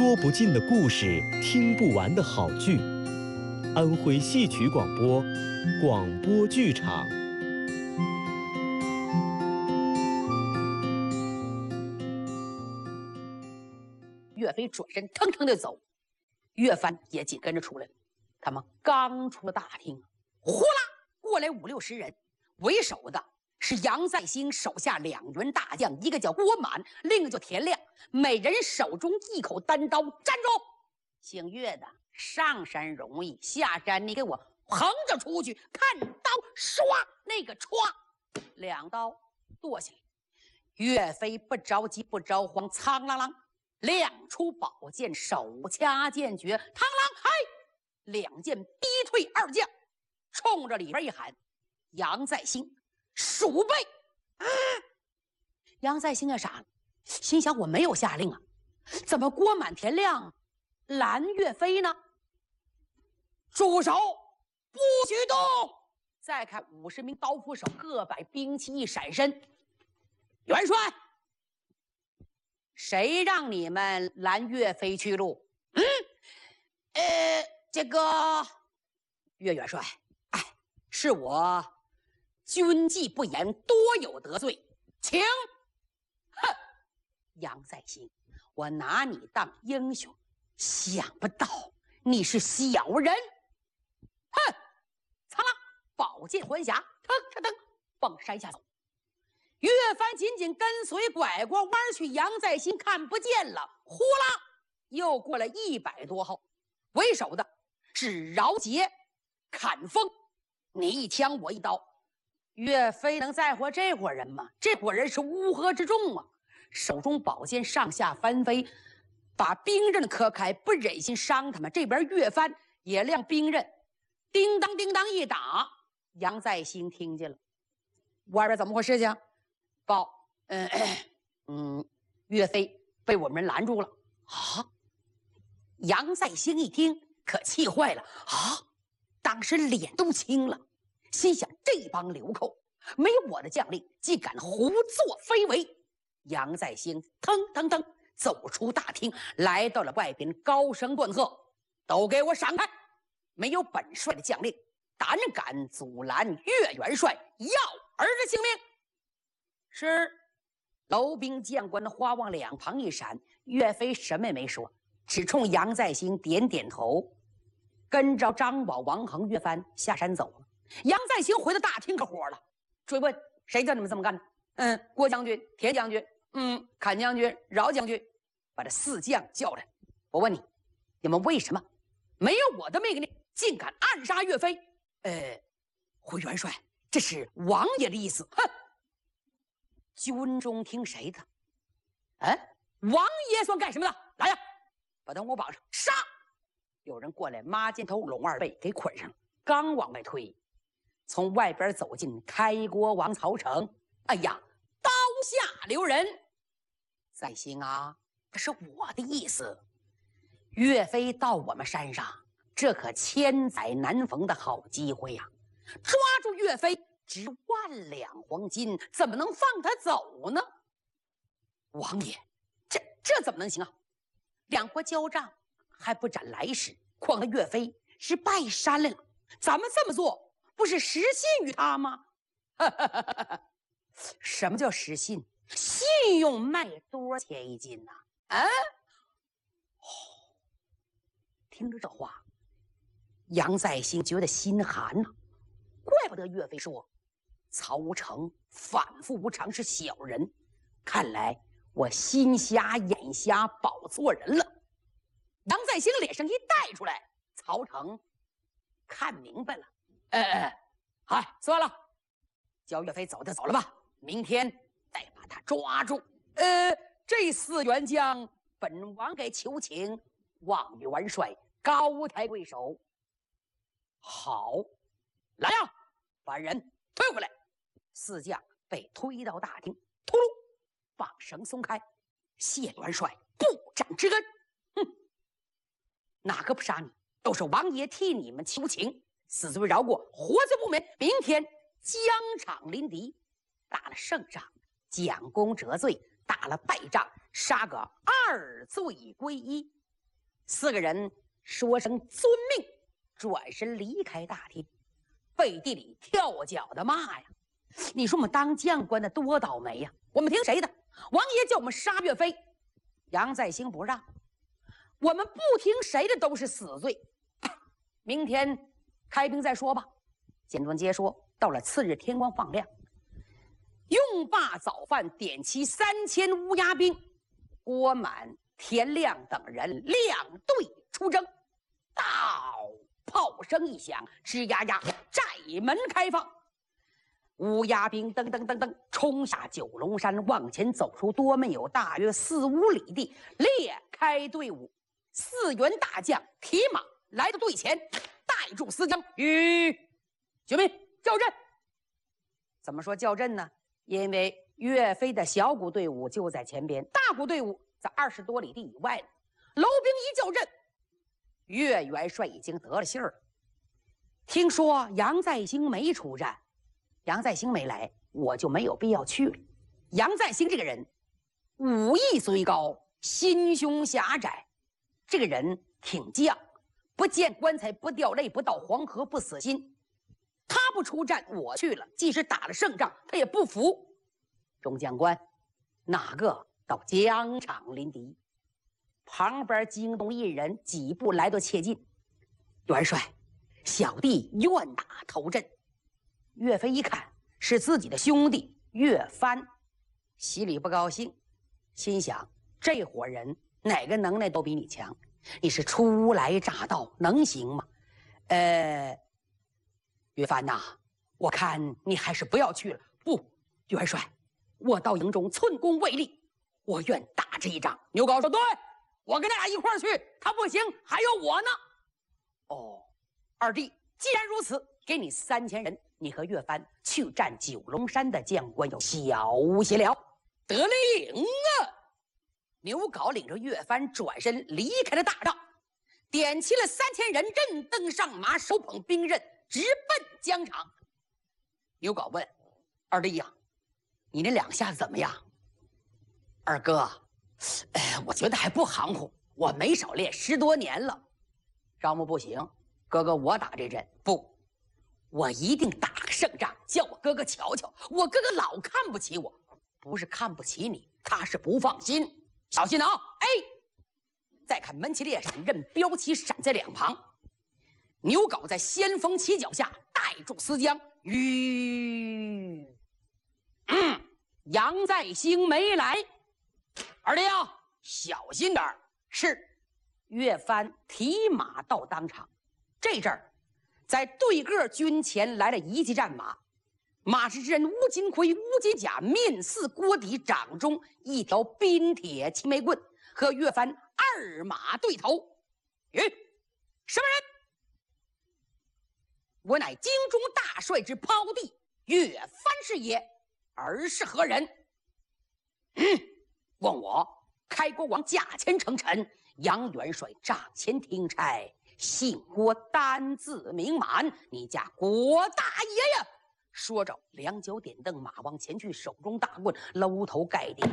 说不尽的故事，听不完的好剧。安徽戏曲广播，广播剧场。 岳飞转身腾腾的走，岳帆也紧跟着出来了。他们刚出了大厅，呼啦过来5、60人，为首的是杨再兴手下2员大将，一个叫郭满，另一个叫田亮，每人手中一口单刀。站住！姓岳的，上山容易，下山你给我横着出去！看刀，唰，那个歘，2刀剁下来。岳飞不着急不着慌，苍啷啷亮出宝剑，手掐剑诀，螳螂嗨，2剑逼退2将，冲着里边一喊：“杨再兴，鼠辈！”杨再兴也傻了，心想：我没有下令啊，怎么郭满、田亮拦岳飞呢？住手！不许动！再看50名刀斧手，各摆兵器，一闪身。元帅，谁让你们拦岳飞去路？这个岳元帅，是我军纪不严，多有得罪，请。哼，杨再兴，我拿你当英雄，想不到你是小人。哼，苍狼宝剑还匣，腾腾腾蹦山下走。岳帆紧紧跟随，拐过弯去，杨再兴看不见了。呼啦，又过了100多号，为首的是饶杰、砍风，你一枪我一刀。岳飞能在乎这伙人吗？这伙人是乌合之众啊，手中宝剑上下翻飞，把兵刃磕开，不忍心伤他们。这边岳帆也亮兵刃，叮当叮当一打。杨再兴听见了，外边怎么回事情？报，岳飞被我们人拦住了啊！杨再兴一听，可气坏了啊！当时脸都青了，心想：这帮流寇没有我的将令，竟敢胡作非为！杨再兴腾腾腾走出大厅，来到了外边，高声断喝：“都给我闪开！没有本帅的将令，胆敢阻拦岳元帅，要儿的性命！”是，楼兵将官的花往2旁一闪，岳飞什么也没说，只冲杨再兴点点头，跟着张宝、王恒、岳帆下山走了。杨再兴回到大厅可火了，追问：“谁叫你们这么干的？”郭将军、田将军、砍将军、饶将军，把这4将叫来。我问你，你们为什么没有我的命令，竟敢暗杀岳飞？回元帅，这是王爷的意思。哼！军中听谁的？王爷算干什么的？来呀，把他给我绑上！杀！有人过来，抹肩头拢2背，给捆上了。刚往外推，从外边走进开国王曹成。哎呀，刀下留人！再兴啊，这是我的意思。岳飞到我们山上，这可千载难逢的好机会呀！抓住岳飞，值10000两黄金，怎么能放他走呢？王爷，这怎么能行啊？2国交战还不斩来使，况他岳飞是拜山来了，咱们这么做不是失信于他吗？什么叫失信？信用卖多少钱1斤呢？听着这话，杨再兴觉得心寒呐，怪不得岳飞说曹成反复无常，是小人。看来我心瞎眼瞎，保错人了。杨再兴脸上一带出来，曹成看明白了。算了，叫岳飞走就走了吧，明天再把他抓住。这4员将本王给求情，望元帅高抬贵手。好，来呀，把人推回来。4将被推到大厅，突噜，绑绳松开。谢元帅不斩之恩。哪个不杀你？都是王爷替你们求情，死罪饶过，活罪不免。明天疆场临敌，打了胜仗奖功折罪，打了败仗杀个2罪归1。 4个人说声遵命，转身离开大厅，背地里跳脚的骂呀：“你说我们当将官的多倒霉呀！我们听谁的？王爷叫我们杀岳飞，杨再兴不让，我们不听谁的都是死罪。明天开兵再说吧。”简短接说，到了次日天光放亮，用罢早饭，点齐3000乌鸦兵，郭满、田亮等人两队出征。到炮声一响，吱呀呀，寨门开放，乌鸦兵噔噔噔噔冲下九龙山，往前走出多没有大约4、5里地，列开队伍。4员大将提马来到队前，带住司将与军民叫阵。怎么说叫阵呢？因为岳飞的小股队伍就在前边，大股队伍在20多里地以外呢。楼兵一叫阵，岳元帅已经得了信儿了。听说杨再兴没出战，杨再兴没来，我就没有必要去了。杨再兴这个人，武艺虽高，心胸狭窄。这个人挺犟，不见棺材不掉泪，不到黄河不死心。他不出战，我去了，即使打了胜仗，他也不服。众将官哪个到疆场临敌？旁边惊动一人，几步来到切近。元帅，小弟愿打头阵。岳飞一看是自己的兄弟岳帆，心里不高兴，心想这伙人哪个能耐都比你强，你是初来乍到，能行吗？岳帆呐，我看你还是不要去了。不，元帅，我到营中寸功未立，我愿打这一仗。牛皋说：“对，我跟他俩一块儿去，他不行，还有我呢。”哦，二弟，既然如此，给你3000人，你和岳帆去战九龙山的将官有小些了。得令啊！牛皋领着岳帆转身离开了大帐，点齐了3000人，任登上马，手捧兵刃，直奔疆场。牛皋问：“二弟呀，你那2下子怎么样？”二哥，我觉得还不含糊，我没少练10多年了。招募不行，哥哥我打这阵。不，我一定打个胜仗，叫我哥哥瞧瞧。我哥哥老看不起我，不是看不起你，他是不放心。小心啊！哎，再看门旗列闪，任标旗闪在两旁。牛皋在先锋旗脚下带住司将吁。杨再兴没来，二弟啊，小心点儿。是。岳帆提马到当场，这阵儿在对个军前来了一骑战马，马是之人乌金盔、乌金甲，面似锅底，掌中一条冰铁齐眉棍，和岳帆2马对头。什么人？我乃京中大帅之胞弟岳帆是也，儿是何人？问我。开国王驾前称臣，杨元帅帐前听差，姓郭，单字名满，你家郭大爷呀！说着，两脚点蹬，马往前去，手中大棍搂头盖顶，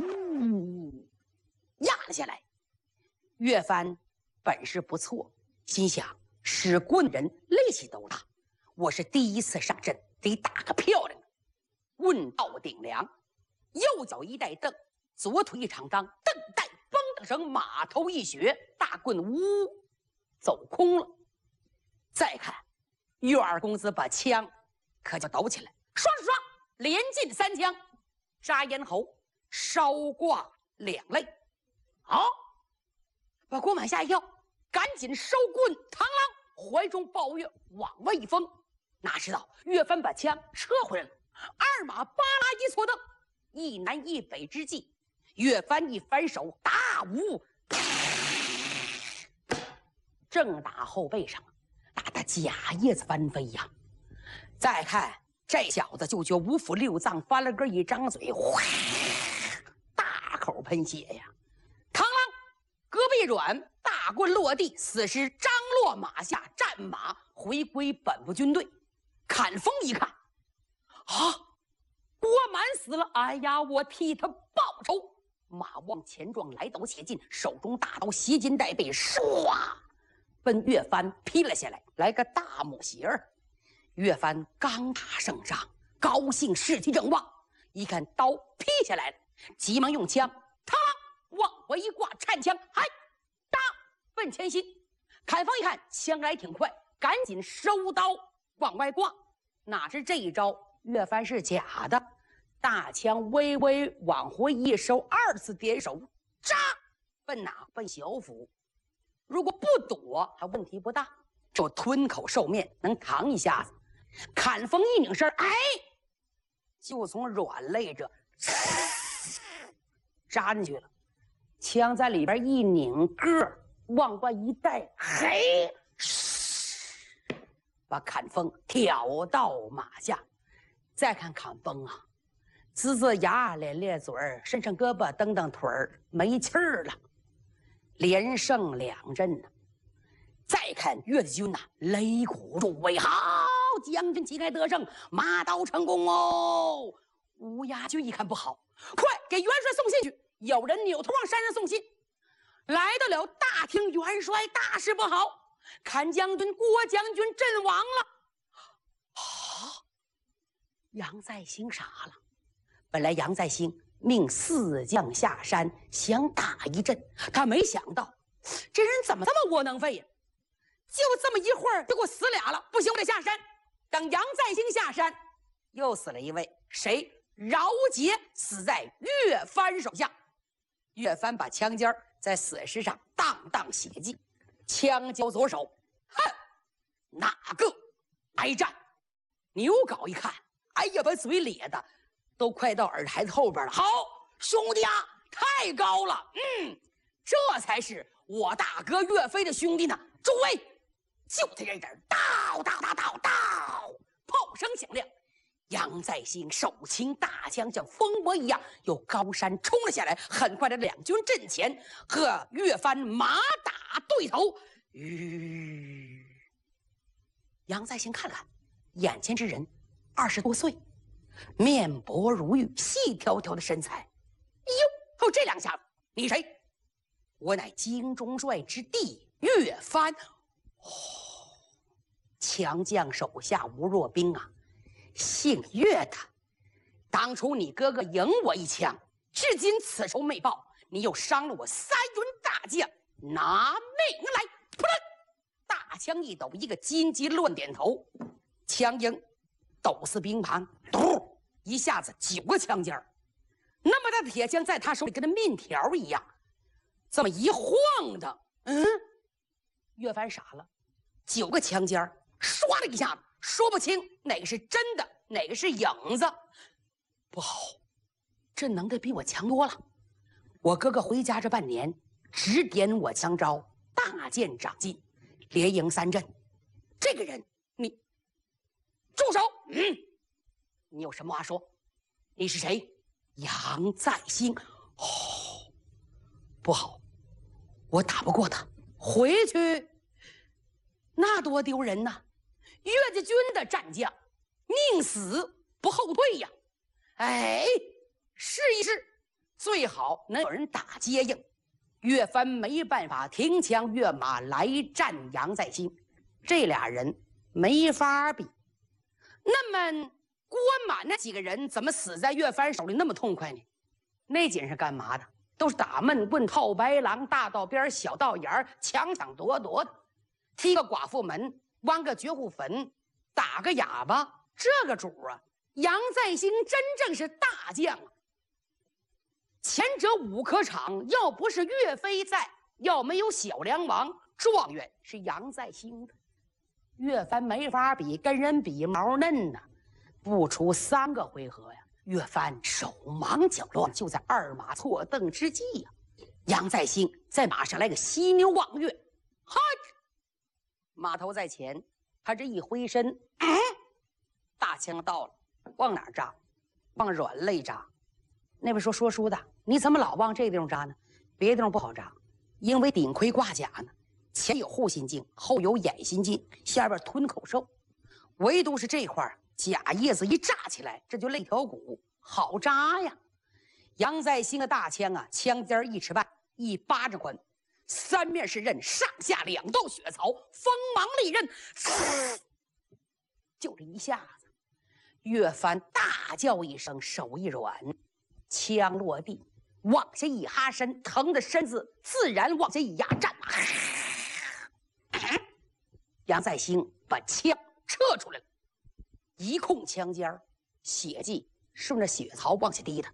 压了下来。岳帆本事不错，心想使棍人力气都大，我是第一次上阵，得打个漂亮的。棍到顶梁，右脚一带蹬，左腿一长张，蹬带绷蹬绳，马头一旋，大棍走空了。再看岳二公子把枪可就抖起来，刷刷刷，连进3枪，扎咽喉，烧挂2肋。好，把郭满吓一跳，赶紧收棍，螳螂怀中抱月往外一封。哪知道岳帆把枪撤回来了，二马巴拉一错蹬，一南一北之际，岳帆一反手，大舞正打后背上，打得甲叶子翻飞呀！再看这小子，就觉五腑六脏翻了个一张嘴，哗，大口喷血呀！螳螂胳膊一软，大棍落地，死尸张落马下，战马回归本部军队。砍风一看，啊，郭满死了！哎呀，我替他报仇！ 马往前撞，来刀且进，手中大刀袭金带背，唰，奔岳帆劈了下来，来个大木斜儿。岳帆刚打胜仗，高兴士气正旺，一看刀劈下来了，急忙用枪，嘡，往回一挂，颤枪，嗨，哒，奔前心。砍风一看枪来挺快，赶紧收刀往外挂。哪知这一招岳帆是假的，大枪微微往回一收，二次点手，扎，奔哪？奔小腹。如果不躲，还问题不大，就吞口受面，能扛一下子。砍风一拧身，哎，就从软肋这扎进去了。枪在里边一拧个，往外一带，嘿，把砍风挑到马下。再看砍风啊，呲呲牙，咧咧嘴儿，伸伸胳膊，蹬蹬腿儿，没气儿了。连胜2阵呢。再看岳子军呐，擂鼓助威，好，将军旗开得胜，马到成功哦。乌鸦军一看不好，快给元帅送信去。有人扭头往山上送信，来到了大厅，元帅大事不好，看将军郭将军阵亡了。啊！杨再兴傻了。本来杨再兴命4将下山想打一阵，他没想到这人怎么这么窝囊废呀？就这么一会儿就给我死俩了，不行，我得下山。等杨再兴下山，又死了一位，谁？饶杰死在岳帆手下。岳帆把枪尖在死尸上当当血迹，枪交左手，哼，哪个挨战？牛皋一看，哎呀，把嘴咧的都快到耳台子后边了。好，兄弟啊，太高了，这才是我大哥岳飞的兄弟呢。诸位，就在这儿，到，炮声响亮。杨再兴手擎大枪，像风波一样由高山冲了下来。很快的两军阵前，和岳帆马打对头。杨再兴看看眼前之人，20多岁，面薄如玉，细条条的身材。哟，这两下子，你谁？我乃京中帅之弟岳帆。强将手下无弱兵啊！姓岳的，当初你哥哥赢我一枪，至今此仇没报，你又伤了我3员大将，拿命来！扑棱，大枪一抖，一个金鸡乱点头，枪缨抖似冰盘，嘟，一下子9个枪尖儿，那么大的铁枪在他手里跟那面条一样，这么一晃的，岳帆傻了，9个枪尖儿，唰的一下子。说不清哪个是真的，哪个是影子。不好，这能耐比我强多了。我哥哥回家这半年，指点我枪招，大见长进，连赢3阵。这个人，你住手！你有什么话说？你是谁？杨再兴。不好，我打不过他，回去那多丢人呐！岳家军的战将，宁死不后退呀！哎，试一试，最好能有人打接应。岳帆没办法停枪跃马来战杨再兴，这俩人没法比。那么郭满那几个人怎么死在岳帆手里那么痛快呢？那几人是干嘛的？都是打闷棍、套白狼、大道边、小道沿、抢抢夺夺的，踢个寡妇门，挖个绝户坟，打个哑巴，这个主啊，杨再兴真正是大将啊！前者5颗场，要不是岳飞在，要没有小梁王，状元是杨再兴的。岳帆没法比，跟人比毛嫩呐，不出3个回合呀，岳帆手忙脚乱，就在2马错蹬之际呀，杨再兴在马上来个犀牛望月，哈！马头在前，他这一挥身，大枪到了，往哪儿扎？往软肋扎。那位说书的，你怎么老往这地方扎呢？别的地方不好扎，因为顶盔挂甲呢，前有护心镜，后有眼心镜，下边吞口兽，唯独是这块甲叶子一扎起来，这就肋条骨，好扎呀。 杨再兴的大枪啊，枪尖1尺半，1巴掌宽，三面是刃，上下2道血槽，锋芒利刃，就这一下子，岳帆大叫一声，手一软，枪落地，往下一哈身，疼的身子自然往下一压，战马。杨再兴把枪撤出来了，一控枪尖儿，血迹顺着血槽往下滴的。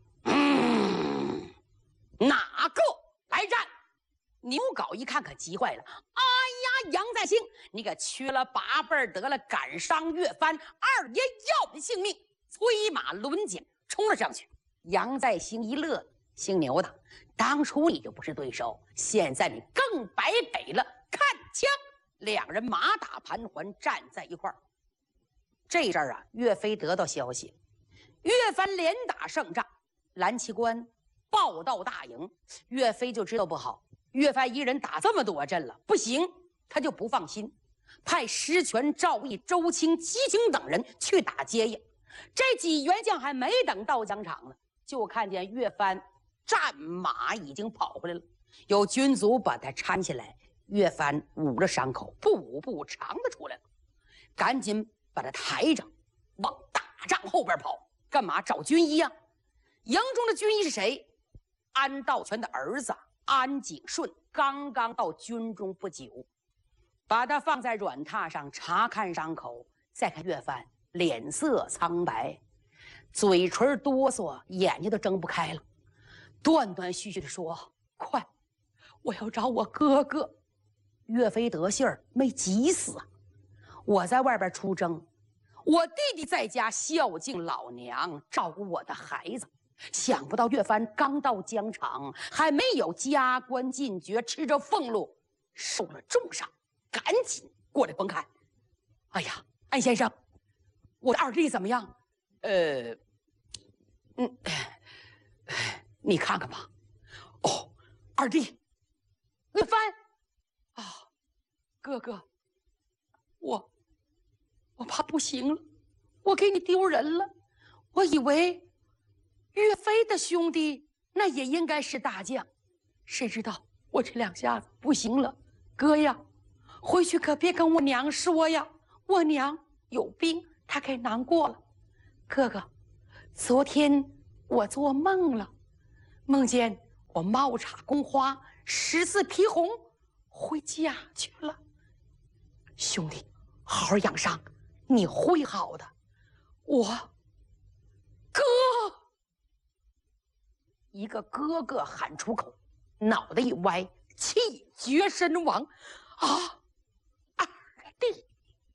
哪个来战？牛皋一看可急坏了，哎呀，杨再兴，你可缺了8辈得了，赶伤岳帆，二爷要你性命！催马抡剑冲了上去。杨再兴一乐，姓牛的，当初你就不是对手，现在你更白给了。看枪，两人马打盘桓，站在一块儿。这阵儿啊，岳飞得到消息，岳帆连打胜仗，蓝旗关报到大营，岳飞就知道不好。岳帆一人打这么多阵了，不行，他就不放心，派石泉、赵毅、周青、吉清等人去打接应。这几员将还没等到疆场呢，就看见岳帆战马已经跑回来了，有军卒把他搀起来。岳帆捂着伤口，步步长的出来了，赶紧把他抬着往大帐后边跑。干嘛？找军医啊！营中的军医是谁？安道全的儿子安景顺，刚刚到军中不久。把他放在软榻上查看伤口，再看岳帆脸色苍白，嘴唇哆嗦，眼睛都睁不开了，断断续续的说：“快，我要找我哥哥。”岳飞得信儿，没急死啊！我在外边出征，我弟弟在家孝敬老娘，照顾我的孩子。想不到岳帆刚到疆场，还没有加官进爵，吃着俸禄，受了重伤，赶紧过来观看。哎呀，安先生，我的二弟怎么样？你看看吧。哦，二弟，岳帆。啊，哥哥，我怕不行了，我给你丢人了。我以为岳飞的兄弟那也应该是大将，谁知道我这2下子不行了。哥呀，回去可别跟我娘说呀，我娘有病，她该难过了。哥哥，昨天我做梦了，梦见我冒插宫花，14披红，回家去了。兄弟，好好养伤，你会好的。我哥，一个哥哥喊出口，脑袋一歪，气绝身亡。啊，二弟！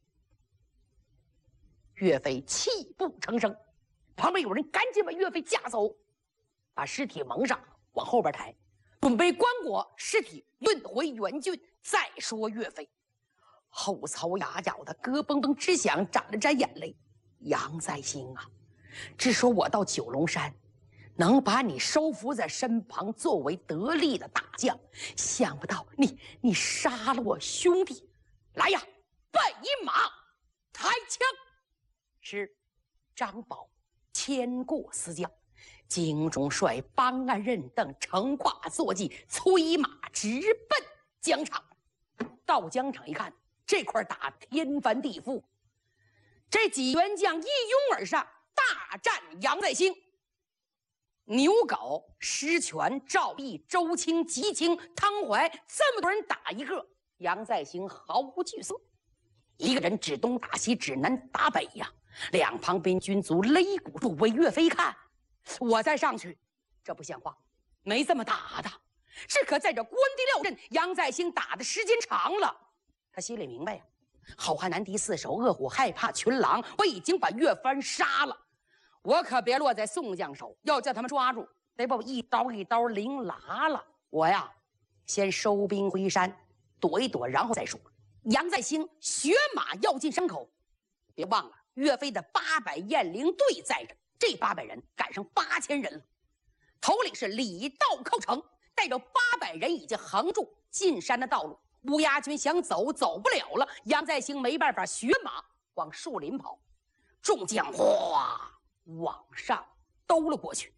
岳飞泣不成声，旁边有人赶紧把岳飞架走，把尸体蒙上，往后边抬，准备棺椁，尸体运回原郡。再说岳飞，后槽牙咬的咯嘣嘣直响，沾了沾眼泪。杨再兴啊，只说我到九龙山，能把你收服在身旁，作为得力的大将，想不到你杀了我兄弟。来呀，备马，抬枪！是张宝牵过丝将，京中帅帮安任等乘挂坐骑，催马直奔疆场。到疆场一看，这块打天翻地覆，这几员将一拥而上，大战杨再兴。牛皋、石泉、赵毅、周青、吉清、汤怀，这么多人打一个，杨再兴毫无惧色，一个人指东打西，指南打北呀。两旁边军卒擂鼓助威。岳飞看，我再上去，这不像话，没这么打的。只可在这关帝料阵，杨再兴打的时间长了，他心里明白呀，好汉难敌4手，恶虎害怕群狼。我已经把岳帆杀了，我可别落在宋将手，要叫他们抓住，得把我一刀一刀凌剌了。我呀，先收兵回山，躲一躲，然后再说。杨再兴学马要进山口，别忘了岳飞的800雁翎队在这，这800人赶上8000人了。头领是李道寇成，带着800人已经横住进山的道路。乌鸦军想走，走不了了。杨再兴没办法，学马往树林跑。众将哗往上兜了过去，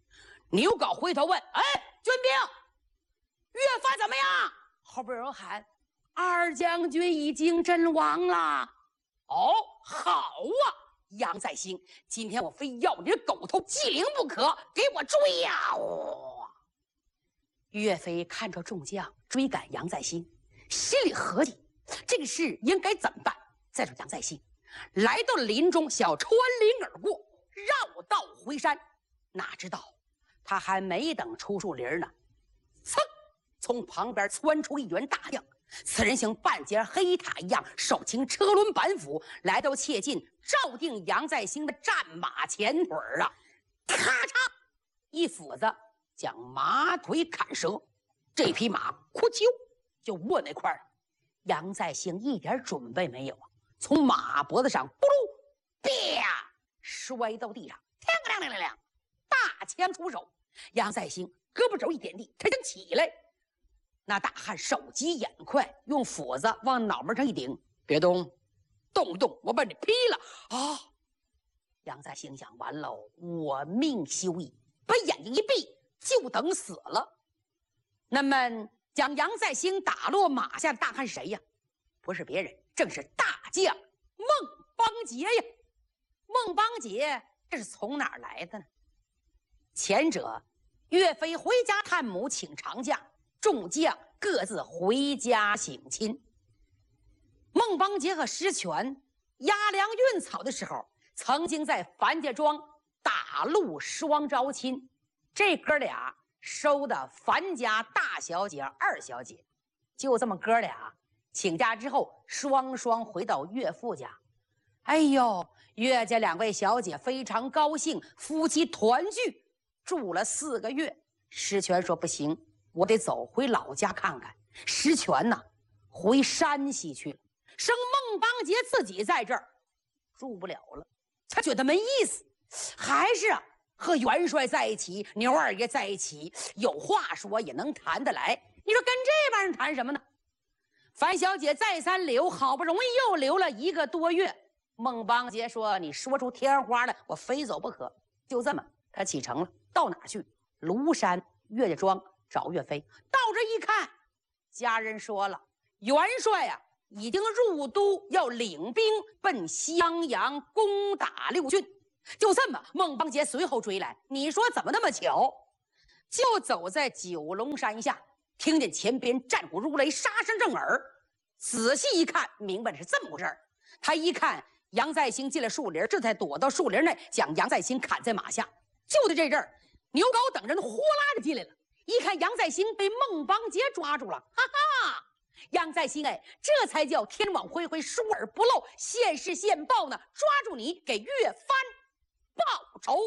牛皋回头问：“哎，军兵，越发怎么样？”后边有人喊：“二将军已经阵亡了。”哦，好啊，杨再兴，今天我非要你的狗头鸡灵不可，给我追呀！岳飞看着众将追赶杨再兴，心里合计，这个事应该怎么办？再说杨再兴来到了林中，想要穿林而过，绕道回山，哪知道他还没等出树林呢，噌，从旁边窜出一员大将。此人像半截黑塔一样，手擎车轮板斧，来到切近，照定杨再兴的战马前腿啊！咔嚓，一斧子将马腿砍折，这匹马哭啾就卧那块了。杨再兴一点准备没有啊，从马脖子上咕噜啪摔到地上，天亮亮亮，大枪出手。杨再兴胳膊肘一点地，他想起来。那大汉手疾眼快，用斧子往脑门上一顶，别动，动不动我把你劈了啊！杨再兴想，完喽，我命休矣，把眼睛一闭，就等死了。那么将杨再兴打落马下的大汉是谁呀？不是别人，正是大将孟邦杰呀。孟邦杰这是从哪儿来的呢？前者岳飞回家探母请长假，众将各自回家省亲。孟邦杰和石泉押粮运草的时候，曾经在樊家庄打鹿双招亲。这哥俩收的樊家大小姐、二小姐，就这么哥俩请假之后，双双回到岳父家。哎呦，岳家两位小姐非常高兴，夫妻团聚，住了4个月。石泉说不行，我得走回老家看看。石泉呢，回山西去了，剩孟邦杰自己在这儿住不了了。他觉得没意思，还是和元帅在一起，牛二爷在一起，有话说也能谈得来。你说跟这帮人谈什么呢？樊小姐再三留，好不容易又留了1个多月。孟邦杰说：“你说出天花了，我非走不可。”就这么，他启程了。到哪儿去？庐山岳家庄找岳飞。到这一看，家人说了，元帅啊已经入都，要领兵奔襄阳攻打六郡。就这么，孟邦杰随后追来。你说怎么那么巧？就走在九龙山下，听见前边战鼓如雷，杀声震耳。仔细一看，明白了是这么回事。他一看杨再兴进了树林，这才躲到树林内，将杨再兴砍在马下。就在这阵儿，牛皋等人呼啦就进来了。一看杨再兴被孟邦杰抓住了，哈哈！杨再兴哎，这才叫天网恢恢，疏而不漏，现世现报呢，抓住你给岳帆报仇。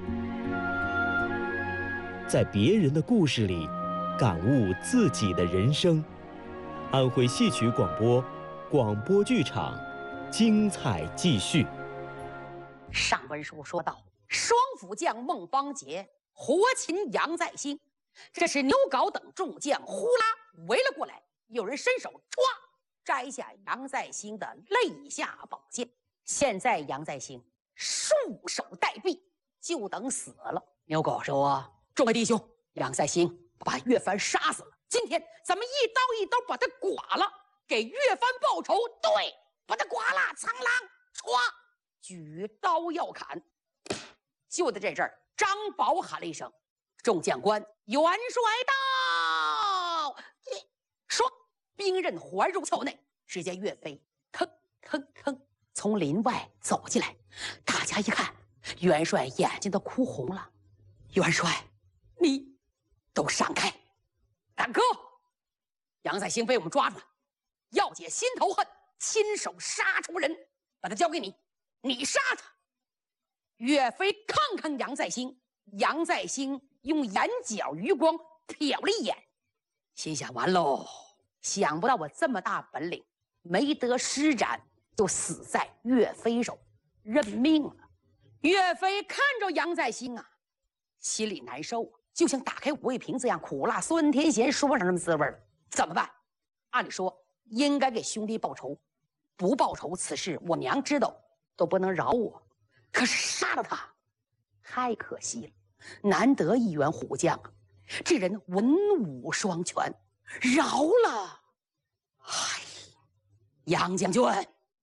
在别人的故事里，感悟自己的人生。安徽戏曲广播，广播剧场，精彩继续。 上文书说到，双辅将孟邦杰活擒杨再兴，这时牛皋等众将呼啦围了过来，有人伸手歘摘下杨再兴的肋下宝剑。现在杨再兴束手待毙，就等死了。牛皋说：“众位弟兄，杨再兴把岳帆杀死了，今天咱们一刀一刀把他剐了，给岳帆报仇。对，把他剐了，苍啷歘，举刀要砍。”就在这阵儿，张宝喊了一声：“众将官，元帅到！”说兵刃环入鞘内，只见岳飞腾腾腾从林外走进来。大家一看，元帅眼睛都哭红了。元帅，你都闪开！大哥，杨再兴被我们抓住了，要解心头恨，亲手杀出人，把他交给你，你杀他。岳飞看看杨再兴，杨再兴用眼角余光瞟了一眼，心想：完喽，想不到我这么大本领，没得施展就死在岳飞手，认命了。岳飞看着杨再兴啊，心里难受啊，就像打开五味瓶子一样，苦辣酸甜咸，说不上什么滋味了。怎么办？按理说应该给兄弟报仇，不报仇，此事我娘知道都不能饶我。可是杀了他，太可惜了。 难得一员虎将啊！这人文武双全，饶了！哎，杨将军，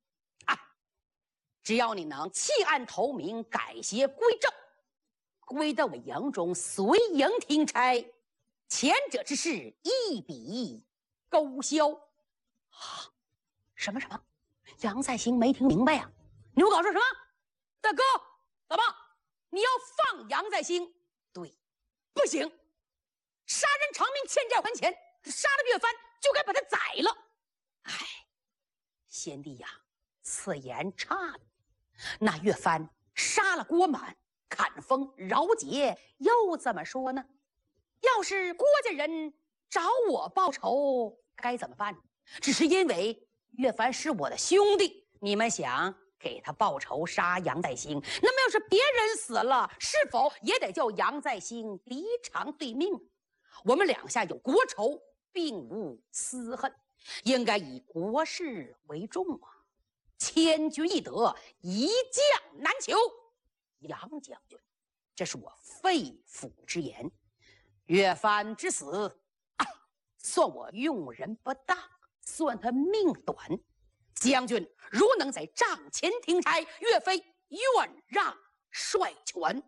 只要你能弃暗投明，改邪归正，归到我营中随营听差，前者之事一笔勾销。啊，什么？杨再兴没听明白呀？你们搞说什么？大哥，怎么你要放杨再兴？对，不行，杀人偿命，欠债还钱，杀了岳帆就该把他宰了。哎，先帝呀，此言差了。那岳帆杀了郭满，砍封饶节，又怎么说呢？要是郭家人找我报仇，该怎么办？只是因为岳帆是我的兄弟，你们想给他报仇杀杨再兴，那么要是别人死了，是否也得叫杨再兴离场对命？我们两下有国仇，并无私恨，应该以国事为重啊！千军易得，一将难求。杨将军，这是我肺腑之言。岳帆之死，算我用人不当，算他命短。将军如能在帐前听差，岳飞愿让帅权。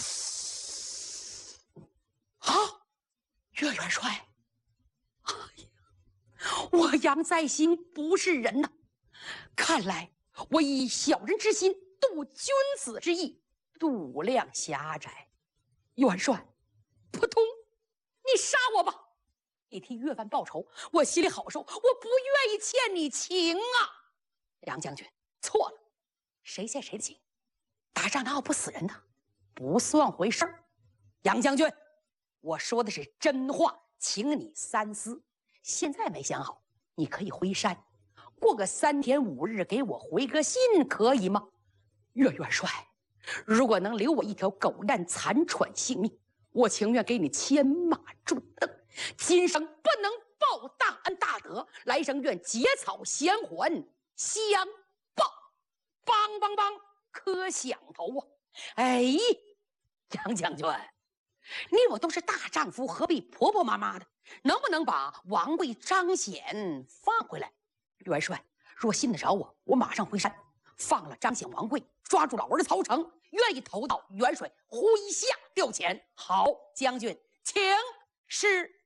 好，岳元帅，哎呀，我杨再兴不是人呐！看来我以小人之心度君子之意，度量狭窄。元帅，扑通，你杀我吧！你替岳帆报仇，我心里好受，我不愿意欠你情啊！杨将军错了，谁欠谁的情？打仗哪有不死人的？不算回事儿。杨将军，我说的是真话，请你三思。现在没想好，你可以回山，过个3天5日，给我回个信，可以吗？岳元帅，如果能留我一条狗蛋残喘性命，我情愿给你牵马助蹬。今生不能报大恩大德，来生愿结草衔环相报。梆梆梆，磕响头啊！哎，杨将军，你我都是大丈夫，何必婆婆妈妈的？能不能把王贵、张显放回来？元帅，若信得着我，我马上回山，放了张显、王贵，抓住老儿曹成，愿意投到元帅麾下调遣。好，将军，请示。